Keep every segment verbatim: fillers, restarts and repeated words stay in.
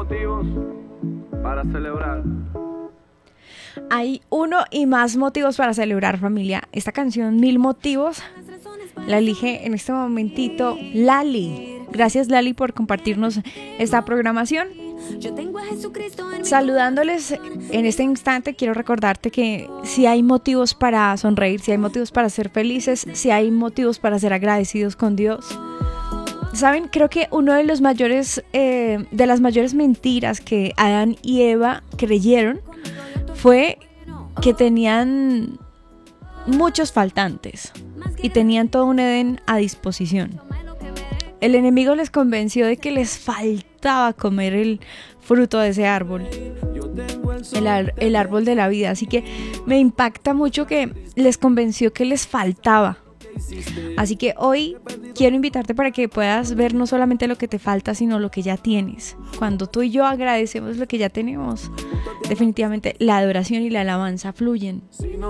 motivos para celebrar. Hay uno y más motivos para celebrar, familia. Esta canción, Mil Motivos, la elige en este momentito Lali. Gracias, Lali, por compartirnos esta programación. Saludándoles en este instante, quiero recordarte que si hay motivos para sonreír, si hay motivos para ser felices, si hay motivos para ser agradecidos con Dios. Saben, creo que uno de los mayores, eh, de las mayores mentiras que Adán y Eva creyeron fue que tenían muchos faltantes y tenían todo un Edén a disposición. El enemigo les convenció de que les faltaba comer el fruto de ese árbol, el, ar- el árbol de la vida. Así que me impacta mucho que les convenció que les faltaba. Así que hoy quiero invitarte para que puedas ver no solamente lo que te falta, sino lo que ya tienes. Cuando tú y yo agradecemos lo que ya tenemos, definitivamente la adoración y la alabanza fluyen.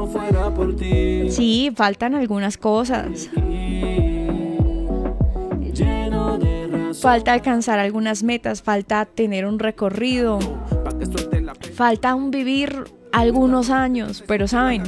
Sí, faltan algunas cosas. Falta alcanzar algunas metas, falta tener un recorrido, falta un vivir algunos años, pero saben,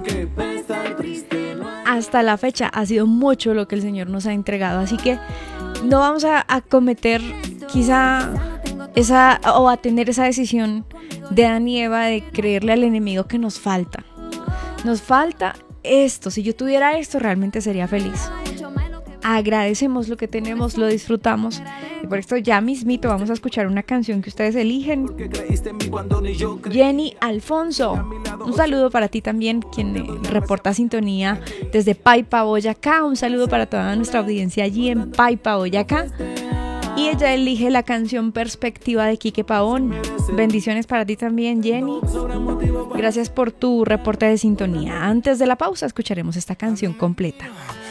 hasta la fecha ha sido mucho lo que el Señor nos ha entregado, así que no vamos a, a cometer quizá esa o a tener esa decisión de Adán y Eva de creerle al enemigo que nos falta. Nos falta esto, si yo tuviera esto realmente sería feliz. Agradecemos lo que tenemos, lo disfrutamos. Y por esto ya mismito vamos a escuchar una canción que ustedes eligen. Jenny Alfonso, un saludo para ti también, quien eh, reporta sintonía desde Paipa, Boyacá. Un saludo para toda nuestra audiencia allí en Paipa, Boyacá. Y ella elige la canción Perspectiva de Quique Pavón. Bendiciones para ti también, Jenny. Gracias por tu reporte de sintonía. Antes de la pausa escucharemos esta canción completa.